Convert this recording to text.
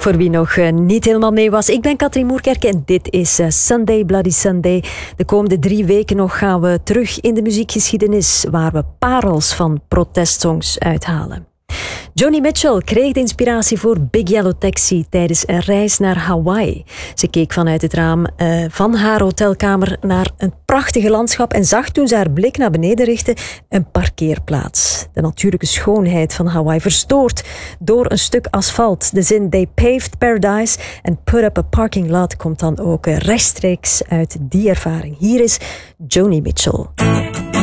Voor wie nog niet helemaal mee was, ik ben Katrien Moerkerke en dit is Sunday Bloody Sunday. De komende 3 weken nog gaan we terug in de muziekgeschiedenis, waar we parels van protestsongs uithalen. Joni Mitchell kreeg de inspiratie voor Big Yellow Taxi tijdens een reis naar Hawaii. Ze keek vanuit het raam van haar hotelkamer naar een prachtige landschap en zag toen ze haar blik naar beneden richtte een parkeerplaats. De natuurlijke schoonheid van Hawaii verstoord door een stuk asfalt. De zin "They paved paradise and put up a parking lot" komt dan ook rechtstreeks uit die ervaring. Hier is Joni Mitchell.